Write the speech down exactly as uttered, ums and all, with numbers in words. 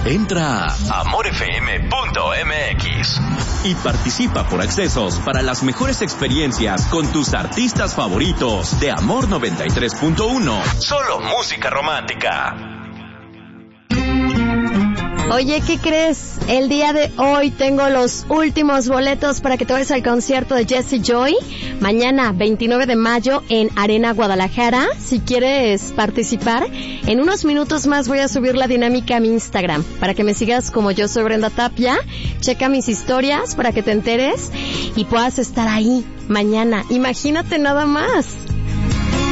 Entra a amor f m punto m x y participa por accesos para las mejores experiencias con tus artistas favoritos de Amor noventa y tres punto uno. Solo música romántica. Oye, ¿qué crees? El día de hoy tengo los últimos boletos para que te vayas al concierto de Jessie Joy. Mañana, veintinueve de mayo, en Arena Guadalajara. Si quieres participar, en unos minutos más voy a subir la dinámica a mi Instagram para que me sigas como Yo Soy Brenda Tapia. Checa mis historias para que te enteres y puedas estar ahí mañana. Imagínate nada más.